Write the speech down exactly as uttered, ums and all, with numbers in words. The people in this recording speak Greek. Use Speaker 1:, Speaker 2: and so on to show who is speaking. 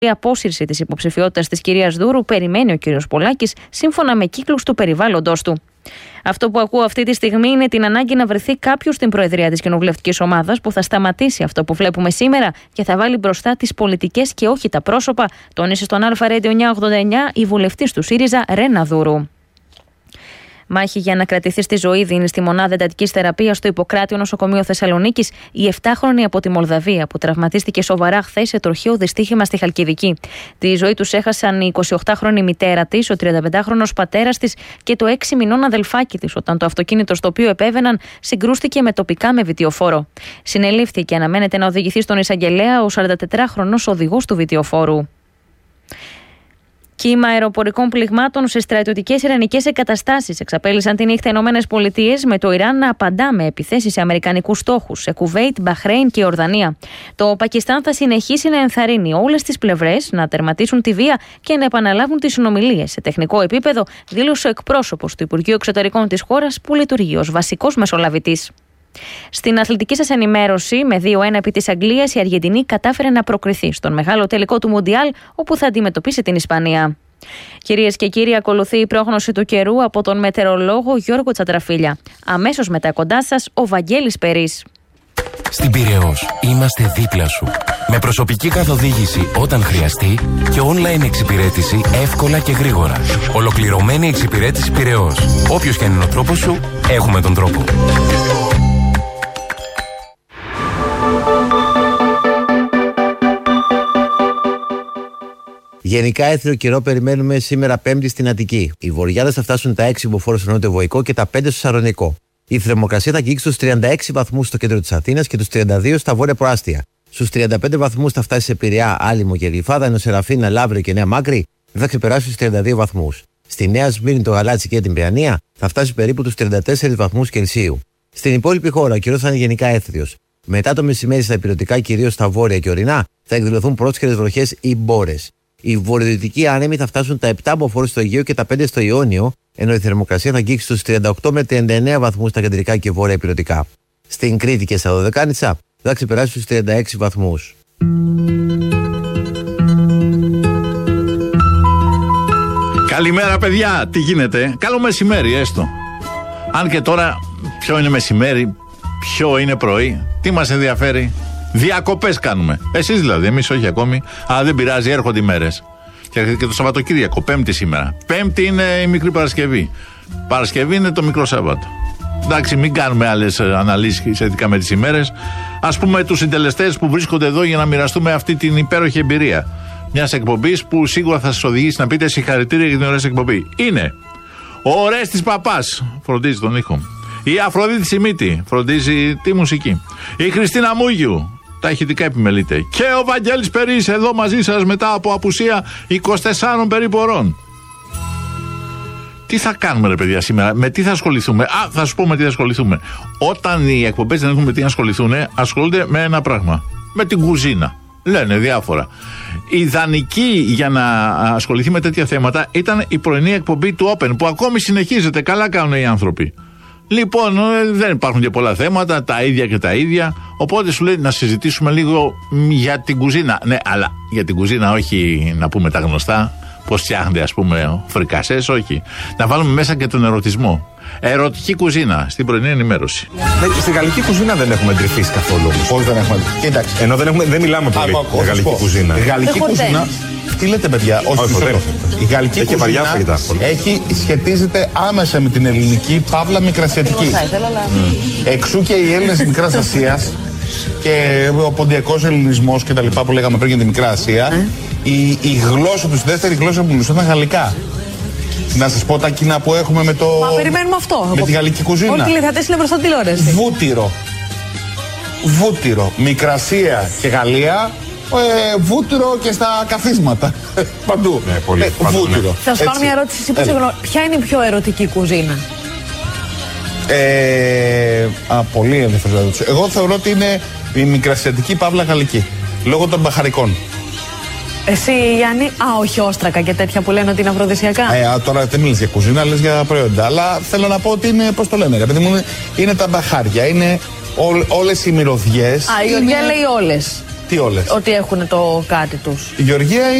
Speaker 1: Η απόσυρση της υποψηφιότητας της κυρίας Δούρου περιμένει ο κύριος Πολάκης, σύμφωνα με κύκλους του περιβάλλοντος του. Αυτό που ακούω αυτή τη στιγμή είναι την ανάγκη να βρεθεί κάποιος στην προεδρία της κοινοβουλευτικής ομάδας που θα σταματήσει αυτό που βλέπουμε σήμερα και θα βάλει μπροστά τις πολιτικές και όχι τα πρόσωπα, τόνισε στον Αλφα Radio εννιακόσια ογδόντα εννιά η βουλευτής του ΣΥΡΙΖΑ Ρένα Δούρου. Μάχη για να κρατηθεί στη ζωή δίνει στη μονάδα εντατικής θεραπείας στο Ιπποκράτιο Νοσοκομείο Θεσσαλονίκης η επτάχρονη από τη Μολδαβία που τραυματίστηκε σοβαρά χθες σε τροχαίο δυστύχημα στη Χαλκιδική. Τη ζωή τους έχασαν η εικοσιοκτάχρονη μητέρα της, ο τριανταπεντάχρονος πατέρας της και το έξι μηνών αδελφάκι της, όταν το αυτοκίνητο στο οποίο επέβαιναν συγκρούστηκε με τοπικά με βιτιοφόρο. Συνελήφθη και αναμένεται να οδηγηθεί στον εισαγγελέα ο σαραντατετράχρονος οδηγός του βιτιοφόρου. Κύμα αεροπορικών πληγμάτων σε στρατιωτικές ιρανικές εγκαταστάσεις εξαπέλυσαν τη νύχτα Ηνωμένες Πολιτείες, με το Ιράν να απαντά με επιθέσεις σε αμερικανικούς στόχους σε Κουβέιτ, Μπαχρέιν και Ορδανία. Το Πακιστάν θα συνεχίσει να ενθαρρύνει όλες τις πλευρές να τερματίσουν τη βία και να επαναλάβουν τις συνομιλίες σε τεχνικό επίπεδο, δήλωσε ο εκπρόσωπος του Υπουργείου Εξωτερικών της χώρας που λειτουργεί ως βασικός μεσολαβητής. Στην αθλητική σας ενημέρωση, με δύο ένα επί της Αγγλίας, η Αργεντινή κατάφερε να προκριθεί στον μεγάλο τελικό του Μουντιάλ, όπου θα αντιμετωπίσει την Ισπανία. Κυρίες και κύριοι, ακολουθεί η πρόγνωση του καιρού από τον μετεωρολόγο Γιώργο Τσατραφίλια. Αμέσως μετά κοντά σας, ο Βαγγέλης Περής.
Speaker 2: Στην Πειραιώς είμαστε δίπλα σου. Με προσωπική καθοδήγηση όταν χρειαστεί και online εξυπηρέτηση εύκολα και γρήγορα. Ολοκληρωμένη εξυπηρέτηση Πειραιώς. Όποιος και αν είναι ο τρόπος σου, έχουμε τον τρόπο.
Speaker 3: Γενικά έθριο καιρό περιμένουμε σήμερα Πέμπτη στην Αττική. Οι βορειάδες θα φτάσουν τα έξι μποφόρ στο νότιο-βοϊκό και τα πέντε στο Σαρονικό. Η θερμοκρασία θα αγγίξει στους τριάντα έξι βαθμούς στο κέντρο της Αθήνας και τους τριάντα δύο στα βόρεια προάστια. Στους τριάντα πέντε βαθμούς θα φτάσει σε Πειραιά, Άλυμο και Γλυφάδα, ενώ Σεραφίνα, Λαύριο και Νέα Μάκρη δεν θα ξεπεράσει τους τριάντα δύο βαθμούς. Στη Νέα Σμύρνη, το Γαλάτσι και την Παιανία θα φτάσει περίπου τους τριάντα τέσσερις βαθμούς Κελσίου. Στην υπόλοιπη χώρα ο καιρός θα είναι γενικά έθριος. Μετά το μεσημέρι στα υπηρετικά, κυρίως στα βόρεια και ορεινά, θα εκδηλωθούν πρόσχερες βροχές ή μπόρες. Οι βορειοδυτικοί άνεμοι θα φτάσουν τα επτά μποφόρ στο Αιγαίο και τα πέντε στο Ιόνιο, ενώ η θερμοκρασία θα αγγίξει στους τριάντα οκτώ με τριάντα εννέα βαθμούς στα κεντρικά και βόρεια υπηρετικά. Στην Κρήτη και στα Δωδεκάνησα θα ξεπεράσει στους τριάντα έξι βαθμούς.
Speaker 4: Καλημέρα, παιδιά, τι γίνεται? Καλό μεσημέρι έστω. Αν και τώρα ποιο είναι μεσημέρι, ποιο είναι πρωί, τι μας ενδιαφέρει? Διακοπές κάνουμε. Εσείς δηλαδή, εμείς όχι ακόμη. Αλλά δεν πειράζει, έρχονται οι μέρες. Και, και το Σαββατοκύριακο, Πέμπτη σήμερα. Πέμπτη είναι η μικρή Παρασκευή. Παρασκευή είναι το μικρό Σάββατο. Εντάξει, μην κάνουμε άλλες αναλύσεις σχετικά με τις ημέρες. Ας πούμε τους συντελεστές που βρίσκονται εδώ για να μοιραστούμε αυτή την υπέροχη εμπειρία μιας εκπομπής που σίγουρα θα σας οδηγήσει να πείτε συγχαρητήρια για την ωραία εκπομπή. Είναι ο Ορέστης Παπάς, φροντίζει τον ήχο. Η Αφροδίτη Σιμίτη φροντίζει τη μουσική. Η Χριστίνα Μούγιου τα ηχητικά επιμελείται. Και ο Βαγγέλης Περής εδώ μαζί σας μετά από απουσία είκοσι τεσσάρων περίπου ωρών. Τι θα κάνουμε ρε παιδιά σήμερα, με τι θα ασχοληθούμε? Α, θα σου πω με τι θα ασχοληθούμε. Όταν οι εκπομπές δεν έχουν με τι να ασχοληθούν, ασχολούνται με ένα πράγμα. Με την κουζίνα. Λένε διάφορα. Η ιδανική για να ασχοληθεί με τέτοια θέματα ήταν η πρωινή εκπομπή του Open, που ακόμη συνεχίζεται. Καλά κάνουν οι άνθρωποι. Λοιπόν, δεν υπάρχουν και πολλά θέματα, τα ίδια και τα ίδια. Οπότε σου λέει να συζητήσουμε λίγο για την κουζίνα. Ναι, αλλά για την κουζίνα όχι να πούμε τα γνωστά. Πώς φτιάχνεται, ας πούμε, φρικασές, όχι. Να βάλουμε μέσα και τον ερωτισμό. Ερωτική κουζίνα στην πρωινή ενημέρωση.
Speaker 5: Ναι, στη γαλλική κουζίνα δεν έχουμε εντρυφήσει καθόλου. Πώς δεν έχουμε. Κοίταξε. Ενώ δεν, έχουμε, δεν μιλάμε πολύ Ά, για γαλλική κουζίνα.
Speaker 6: Η γαλλική κουζίνα. Τι λέτε, παιδιά, όχι, όχι δεν. Η γαλλική έχει κουζίνα έχει, σχετίζεται άμεσα με την ελληνική, παύλα μικρασιατική. Mm. Εξού και οι Έλληνες της Μικράς Ασίας και ο ποντιακός ελληνισμός και τα λοιπά που λέγαμε πριν για τη Μικρά Ασία, mm. η, η γλώσσα τους, η δεύτερη γλώσσα που μιλούσαν ήταν γαλλικά. Να σας πω τα κοινά που έχουμε με το.
Speaker 7: Μα περιμένουμε αυτό.
Speaker 6: Με τη γαλλική κουζίνα.
Speaker 7: Όλοι οι τηλεθεατές είναι μπροστά τηλεόραση.
Speaker 6: Βούτυρο. Βούτυρο. Μικρασία και Γαλλία. Ε, βούτυρο και στα καθίσματα. Παντού.
Speaker 5: Ναι, πολύ, ε, παντού,
Speaker 6: βούτυρο.
Speaker 5: Ναι.
Speaker 7: Θα σου κάνω μια ερώτηση. Εσύ, ε, ποια είναι η πιο ερωτική κουζίνα?
Speaker 6: Ε, α, πολύ ενδιαφέρον ερώτηση. Εγώ θεωρώ ότι είναι η μικρασιατική παύλα γαλλική. Λόγω των μπαχαρικών.
Speaker 7: Εσύ, Γιάννη, α, όχι όστρακα και τέτοια που λένε ότι είναι αφροδισιακά.
Speaker 6: Ε, α, τώρα δεν μιλείς για κουζίνα, λες για προϊόντα. Αλλά θέλω να πω ότι είναι, πώς το λένε, γιατί μου είναι τα μπαχάρια, είναι ό, όλες οι μυρωδιές.
Speaker 7: Α, η Γεωργία είναι... λέει όλες.
Speaker 6: Τι όλες?
Speaker 7: Ότι έχουν το κάτι τους.
Speaker 6: Η Γεωργία